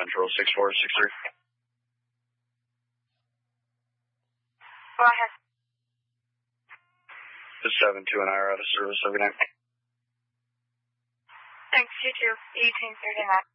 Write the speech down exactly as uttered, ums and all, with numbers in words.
Central, six four six three. Go ahead. The seven two and I are out of service. Have a good night. Thanks, you too. eighteen thirty-nine.